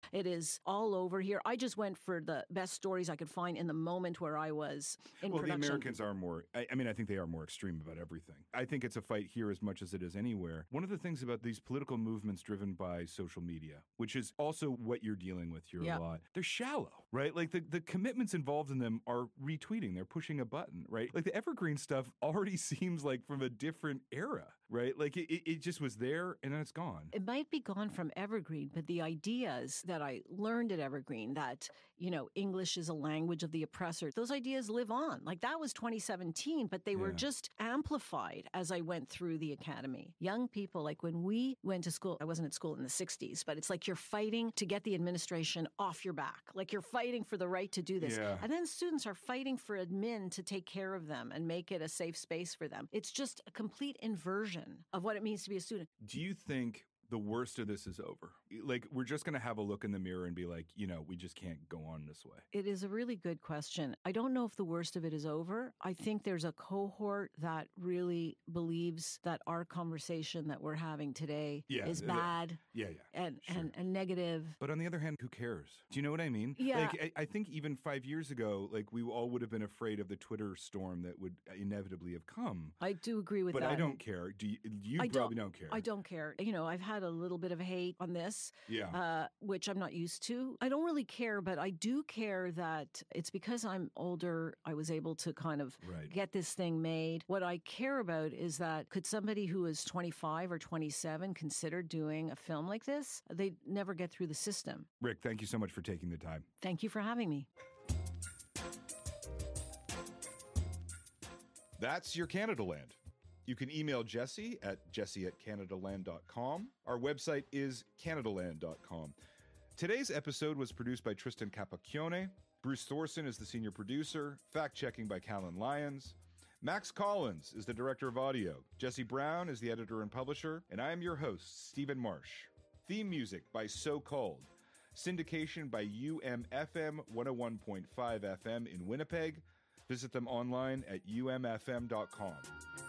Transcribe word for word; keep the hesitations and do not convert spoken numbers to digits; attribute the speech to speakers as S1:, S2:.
S1: It is all over here. I just went for the best stories I could find in the moment where I was in
S2: well,
S1: production.
S2: The Americans are more, I, I mean, I think they are more extreme about everything. I think it's a fight here as much as it is anywhere. One of the things about these political movements driven by social media, which is also what you're dealing with here
S1: yep.
S2: a lot, they're shallow, right? Like the, the commitments involved in them are retweeting. They're pushing a button, right? Like the Evergreen stuff already seems like from a different era, right? Like it, it just was there and then it's gone.
S1: It might be gone from Evergreen, but the ideas that I learned at Evergreen, that, you know, English is a language of the oppressor, those ideas live on. Like that was twenty seventeen, but they yeah. were just amplified as I went through the academy. Young people, like when we went to school, I wasn't at school in the sixties, but it's like you're fighting to get the administration off your back. Like you're fighting for the right to do this.
S2: Yeah.
S1: And then students are fighting for admin to take care of them and make it a safe space for them. It's just a complete inversion of what it means to be a student.
S2: Do you think the worst of this is over? Like, we're just going to have a look in the mirror and be like, you know, we just can't go on this way.
S1: It is a really good question. I don't know if the worst of it is over. I think there's a cohort that really believes that our conversation that we're having today
S2: yeah,
S1: is bad
S2: yeah, yeah,
S1: and,
S2: sure.
S1: and, and negative.
S2: But on the other hand, who cares? Do you know what I mean?
S1: Yeah.
S2: Like, I, I think even five years ago, like, we all would have been afraid of the Twitter storm that would inevitably have come.
S1: I do agree with
S2: but
S1: that.
S2: But I don't care. Do you, you
S1: I
S2: probably
S1: don't,
S2: don't care.
S1: I don't care. You know, I've had a little bit of hate on this,
S2: yeah.
S1: uh, which I'm not used to. I don't really care, but I do care that it's because I'm older, I was able to kind of
S2: right.
S1: get this thing made. What I care about is that could somebody who is twenty-five or twenty-seven consider doing a film like this? They'd never get through the system.
S2: Rick, thank you so much for taking the time.
S1: Thank you for having me.
S2: That's your Canada Land. You can email Jesse at jesse at canadaland dot com. Our website is canadaland dot com. Today's episode was produced by Tristan Capacchione. Bruce Thorson is the senior producer. Fact-checking by Callan Lyons. Max Collins is the director of audio. Jesse Brown is the editor and publisher. And I am your host, Stephen Marsh. Theme music by So Called. Syndication by U M F M one oh one point five F M in Winnipeg. Visit them online at u m f m dot com.